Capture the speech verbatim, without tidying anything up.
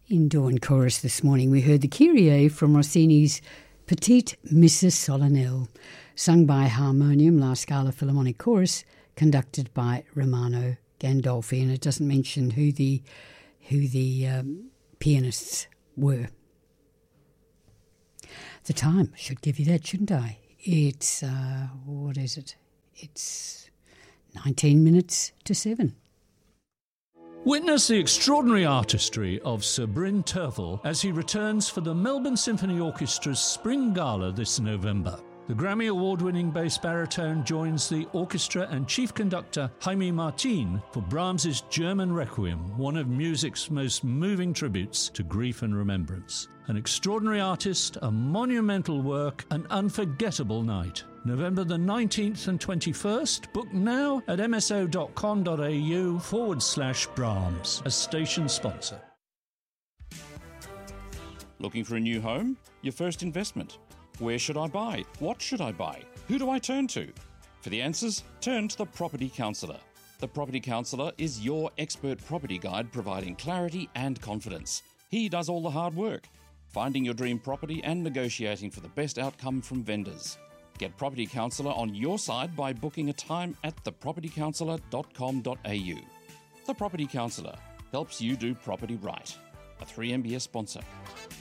In Dawn Chorus this morning, we heard the Kyrie from Rossini's Petite Missus Solennelle, sung by Harmonium La Scala Philharmonic Chorus, conducted by Romano Gandolfi, and it doesn't mention who the who the um, pianists were. The time should give you that, shouldn't I? It's uh, what is it? It's nineteen minutes to seven. Witness the extraordinary artistry of Sir Bryn Terfel as he returns for the Melbourne Symphony Orchestra's Spring Gala this November. The Grammy Award-winning bass baritone joins the orchestra and chief conductor Jaime Martin for Brahms's German Requiem, one of music's most moving tributes to grief and remembrance. An extraordinary artist, a monumental work, an unforgettable night. November the nineteenth and twenty-first. Book now at mso.com.au forward slash Brahms, a station sponsor. Looking for a new home? Your first investment? Where should I buy? What should I buy? Who do I turn to? For the answers, turn to the Property Counsellor. The Property Counsellor is your expert property guide providing clarity and confidence. He does all the hard work, finding your dream property and negotiating for the best outcome from vendors. Get Property Counsellor on your side by booking a time at the property counsellor dot com dot a u. The Property Counsellor helps you do property right. A three M B S sponsor.